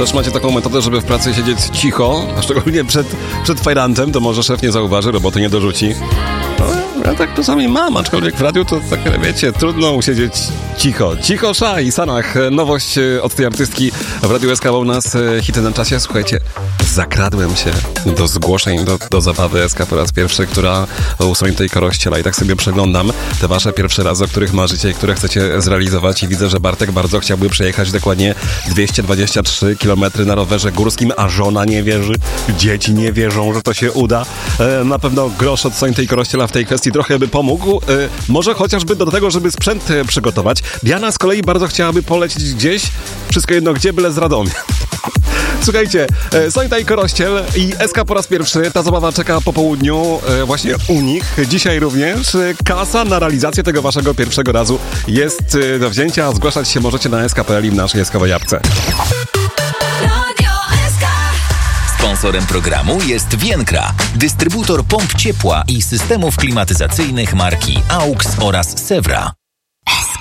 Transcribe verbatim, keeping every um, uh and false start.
Też macie taką metodę, żeby w pracy siedzieć cicho, a szczególnie przed, przed fajrantem, to może szef nie zauważy, roboty nie dorzuci. No, ja tak czasami mam, aczkolwiek w radiu to tak, wiecie, trudno usiedzieć cicho. Cicho Sza i Sanach. Nowość od tej artystki w Radiu S K u nas. Hity na czasie. Słuchajcie, zakradłem się do zgłoszeń, do, do zabawy S K po raz pierwszy, która u tej Korościela i tak sobie przeglądam te wasze pierwsze razy, o których marzycie i które chcecie zrealizować i widzę, że Bartek bardzo chciałby przejechać dokładnie dwieście dwadzieścia trzy kilometry na rowerze górskim, a żona nie wierzy, dzieci nie wierzą, że to się uda. E, na pewno grosz od tej Korościela w tej kwestii trochę by pomógł. E, może chociażby do tego, żeby sprzęt e, przygotować. Diana z kolei bardzo chciałaby polecieć gdzieś, wszystko jedno gdzie, byle z Radomia. Słuchajcie, Sońta i Korościel i S K po raz pierwszy. Ta zabawa czeka po południu e, właśnie u nich. Dzisiaj również kasa na realizację tego waszego pierwszego razu jest e, do wzięcia. Zgłaszać się możecie na S K kropka P L i w naszej eskowej apce. Sponsorem programu jest Więkra, dystrybutor pomp ciepła i systemów klimatyzacyjnych marki A U X oraz Sewra.